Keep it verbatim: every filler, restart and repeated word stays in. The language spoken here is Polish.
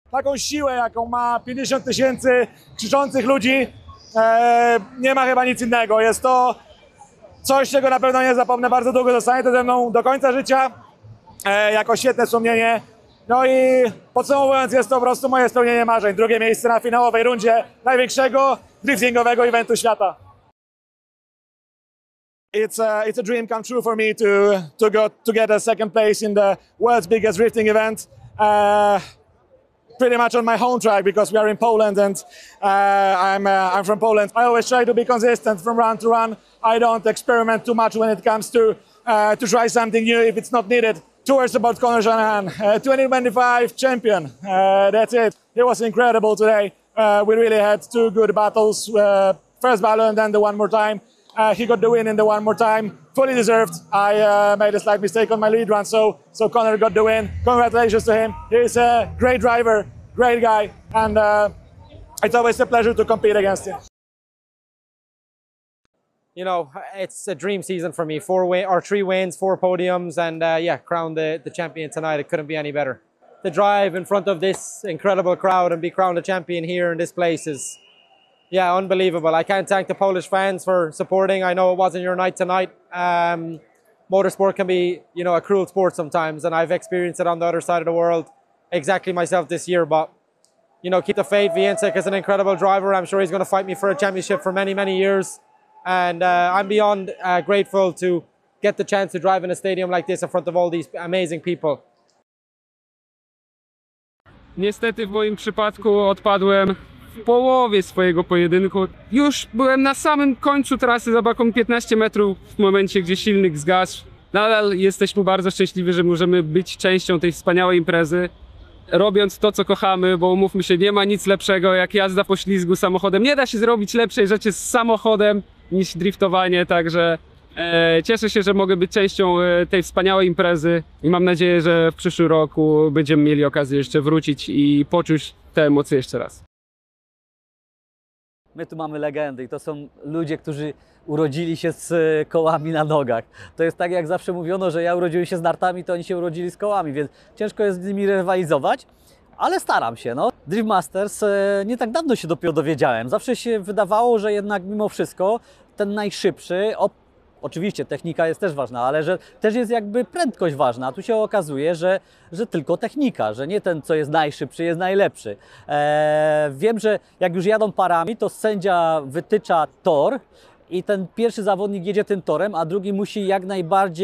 taką siłę, jaką ma pięćdziesiąt tysięcy krzyczących ludzi, e, nie ma chyba nic innego. Jest to coś, czego na pewno nie zapomnę bardzo długo, zostanie to ze mną do końca życia, e, jako świetne wspomnienie. No i podsumowując, jest to po prostu moje spełnienie marzeń. Drugie miejsce na finałowej rundzie największego driftingowego eventu świata. It's a, it's a dream come true for me to, to, go, to get a second place in the world's biggest drifting event. Uh, pretty much on my home track because we are in Poland and uh, I'm, uh, I'm from Poland. I always try to be consistent from run to run. I don't experiment too much when it comes to, uh, to try something new if it's not needed. Two words about Conor Shanahan, uh, twenty twenty-five champion. Uh, that's it. It was incredible today. Uh, we really had two good battles. Uh, first battle and then the one more time. Uh, he got the win in the one more time, fully deserved. I uh, made a slight mistake on my lead run, so so Conor got the win. Congratulations to him. He's a great driver, great guy, and uh, it's always a pleasure to compete against him. You know, it's a dream season for me. Four win or three wins, four podiums, and uh, yeah, crowned the, the champion tonight. It couldn't be any better. To drive in front of this incredible crowd and be crowned a champion here in this place is, yeah, unbelievable. I can't thank the Polish fans for supporting. I know it wasn't your night tonight. Um, motorsport can be, you know, a cruel sport sometimes, and I've experienced it on the other side of the world exactly myself this year. But, you know, keep the faith. Więcek is an incredible driver. I'm sure he's going to fight me for a championship for many, many years. And uh, I'm beyond uh, grateful to get the chance to drive in a stadium like this in front of all these amazing people. Niestety w moim przypadku odpadłem w połowie swojego pojedynku. Już byłem na samym końcu trasy za baką piętnaście metrów w momencie, gdzie silnik zgasł. Nadal jesteśmy bardzo szczęśliwi, że możemy być częścią tej wspaniałej imprezy, robiąc to, co kochamy, bo umówmy się, nie ma nic lepszego jak jazda po ślizgu samochodem. Nie da się zrobić lepszej rzeczy z samochodem niż driftowanie, także e, cieszę się, że mogę być częścią e, tej wspaniałej imprezy i mam nadzieję, że w przyszłym roku będziemy mieli okazję jeszcze wrócić i poczuć te emocje jeszcze raz. My tu mamy legendy i to są ludzie, którzy urodzili się z kołami na nogach. To jest tak, jak zawsze mówiono, że ja urodziłem się z nartami, to oni się urodzili z kołami, więc ciężko jest z nimi rywalizować, ale staram się. No. Drift Masters nie tak dawno się dopiero dowiedziałem. Zawsze się wydawało, że jednak mimo wszystko ten najszybszy, o, oczywiście technika jest też ważna, ale że też jest jakby prędkość ważna. A tu się okazuje, że, że tylko technika, że nie ten, co jest najszybszy, jest najlepszy. Eee, wiem, że jak już jadą parami, to sędzia wytycza tor i ten pierwszy zawodnik jedzie tym torem, a drugi musi jak najbardziej